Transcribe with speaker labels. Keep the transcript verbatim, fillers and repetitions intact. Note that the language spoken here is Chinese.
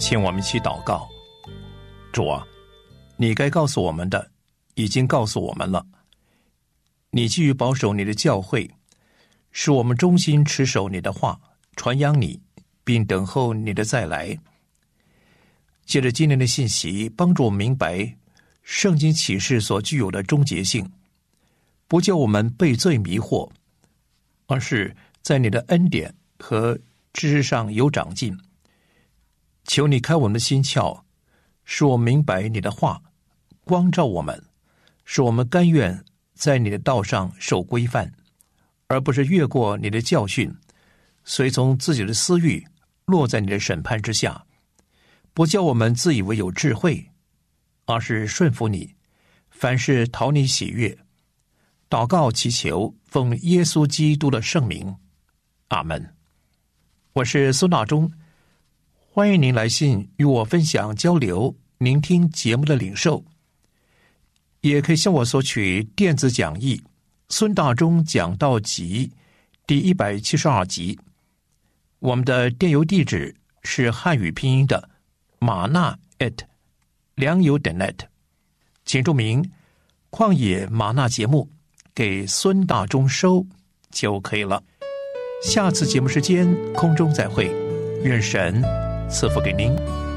Speaker 1: 请我们一起祷告。主啊，你该告诉我们的已经告诉我们了，你继续保守你的教会，使我们忠心持守你的话，传扬你，并等候你的再来。借着今天的信息，帮助我们明白圣经启示所具有的终结性，不叫我们被罪迷惑，而是在你的恩典和知识上有长进。求你开我们的心窍，使我明白你的话，光照我们，使我们甘愿在你的道上守规范，而不是越过你的教训，随从自己的私欲，落在你的审判之下。不叫我们自以为有智慧，而是顺服你，凡事讨你喜悦。祷告祈求，奉耶稣基督的圣名，阿们。我是苏纳中，欢迎您来信与我分享交流您听节目的领受，也可以向我索取电子讲义孙大中讲道集第一百七十二集。我们的电邮地址是汉语拼音的马纳 at 良友点 net， 请注明旷野马纳节目给孙大中收就可以了。下次节目时间空中再会，愿神赐福给您。